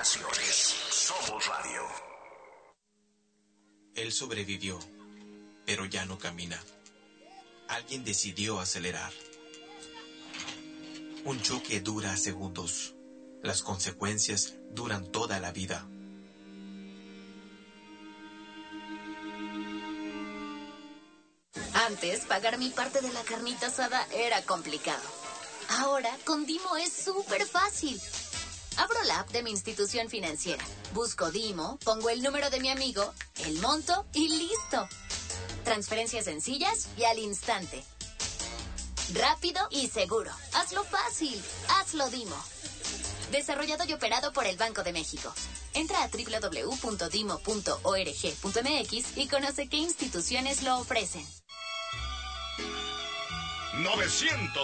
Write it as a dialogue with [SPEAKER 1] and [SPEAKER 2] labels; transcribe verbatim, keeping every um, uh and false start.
[SPEAKER 1] Comunicaciones. Somos Radio.
[SPEAKER 2] Él sobrevivió, pero ya no camina. Alguien decidió acelerar. Un choque dura segundos. Las consecuencias duran toda la vida.
[SPEAKER 3] Antes, pagar mi parte de la carnita asada era complicado. Ahora, con Dimo es súper fácil. Abro la app de mi institución financiera, busco Dimo, pongo el número de mi amigo, el monto y listo. Transferencias sencillas y al instante. Rápido y seguro. Hazlo fácil. Hazlo Dimo. Desarrollado y operado por el Banco de México. Entra a doble u doble u doble u punto dimo punto org punto m x y conoce qué instituciones lo ofrecen.
[SPEAKER 1] novecientos